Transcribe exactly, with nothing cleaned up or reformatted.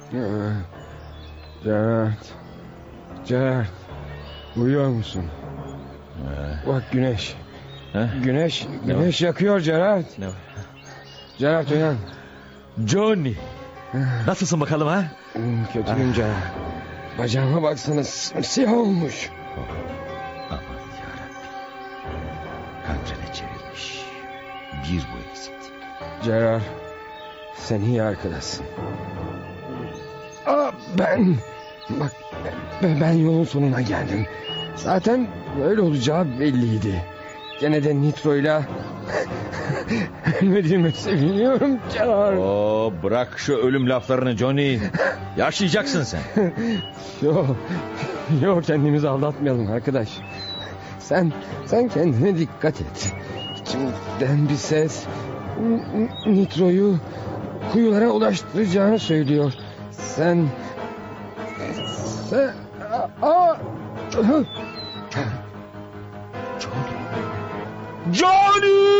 Gerard. Gerard. Uyuyor musun? Ee, Bak güneş. ha? Güneş, Ne güneş yakıyor Gerard. Ne var? Gerard uyan. Johnny. Nasılsın bakalım ha? Hmm, Kötüyüm Gerard. Bacağıma baksana, siyah olmuş. Aman yarabbim. Kangrene çevirmiş. Bir bu eksikti. Gerard, sen iyi arkadaşsın. Aa, ben... Bak, ben, ben yolun sonuna geldim. Zaten böyle olacağı belliydi. Gene de Nitro'yla... Ölmediğime seviniyorum Gerard. Oo, bırak şu ölüm laflarını Johnny. Yaşayacaksın sen. Yok, yok kendimizi aldatmayalım arkadaş. Sen, sen kendine dikkat et. İçimden bir ses... Nitro'yu kuyulara ulaştıracağını söylüyor. Sen... Sen... Aa! Johnny! Johnny!